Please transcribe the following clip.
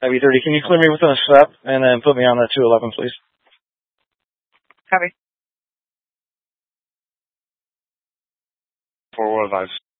IB30, can you clear me within a step and then put me on that 211, please? Copy. 415.